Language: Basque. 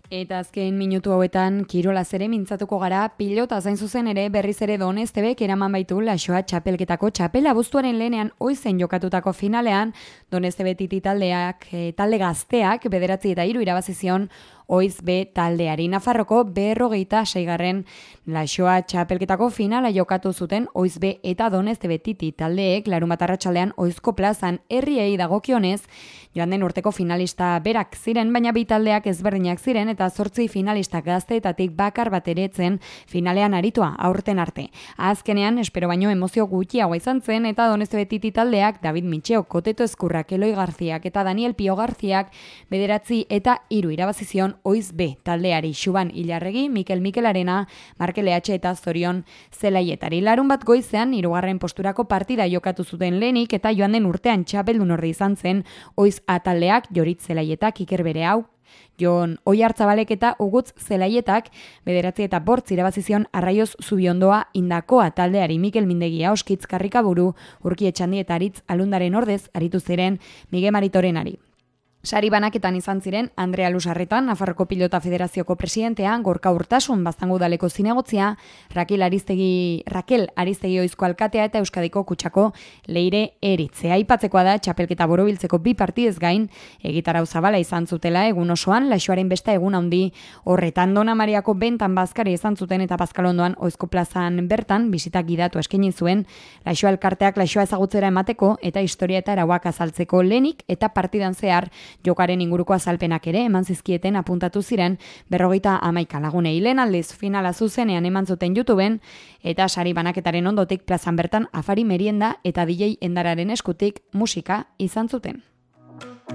Eta azken minutu hauetan kirolaz ere mintzatuko gara, pilota zain zuzen ere berriz ere Donestebek eraman baitu Laxoa txapelketako txapela abuztuaren lehenean oizen jokatutako finalean, Donestebe Titi taldeak, talde gazteak, 9-3 irabazi zion Oiz B taldeari. Nafarroko 56. Laxoa txapelketako finala jokatu zuten Oiz B eta Donestebe Titi taldeek larunbat arratsaldean Oizko plazan herriei dagokionez, joan den urteko finalista berak ziren, baina bi taldeak ezberdinak ziren eta 8 finalista gazteetatik bakar bat eretzen finalean aritua aurten arte. Azkenean, espero baino emozio gutxiagoa izan zen eta Donestebe Titi taldeak David Mitxeo, Koteto Ezkurrak, Eloi Garziak eta Daniel Pio Garziak 9-3 irabazi zion Oiz B taldeari. Xuban Ilarregi, Mikel Mikelarena, Markel EH eta Zorion Zelaietari. Larun bat goizean, 3. posturako partida jokatu zuten lehenik eta joan den urtean txapeldun orde izan zen Oiz A taldeak, Jorit Zelaietak, Iker Bereau, Jon Oiartzabalek eta Ugutz Zelaietak 9-8 irabazi zion Arraioz Zubiondoa Indakoa taldeari. Mikel Mindegia, Oskitz Karrikaburu, Urki Etxandi eta Aritz Alundaren ordez aritu ziren Mige Maritorenari. Sari banaketan izan ziren Andrea Lusarretan, Nafarroko Pilota Federazioko presidentea, Gorka Urtasun Baztango udaleko zinegotzia, Rakel Aristegi Oizko alkatea eta Euskadiko Kutxako Leire Eritzea. Aipatzekoa da txapelketa borobiltzeko 2 partidez gain, egitarau zabala izan zutela egun osoan, Laxoaren besta egun handi horretan. Dona Mariako bentan bazkari izan zuten eta Bazkalondoan Oizko plazan bertan bisitak gidatu eskaini zuen Laxoa elkarteak Laxoa ezagutzera emateko eta historia eta arauak azaltzeko lehenik eta partidan zehar jokaren inguruko azalpenak ere eman zizkieten apuntatu ziren 51 lagunei. Lehen aldiz finala zuzenean eman zuten YouTubeen eta sari banaketaren ondotik plazan bertan afari merienda eta DJ Endararen eskutik musika izan zuten.